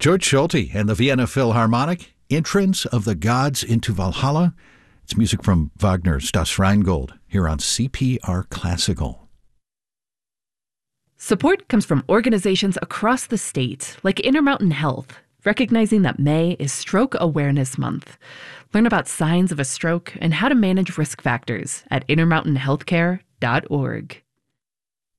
George Schulte and the Vienna Philharmonic, Entrance of the Gods into Valhalla. It's music from Wagner's Das Rheingold here on CPR Classical. Support comes from organizations across the state, like Intermountain Health, recognizing that May is Stroke Awareness Month. Learn about signs of a stroke and how to manage risk factors at intermountainhealthcare.org.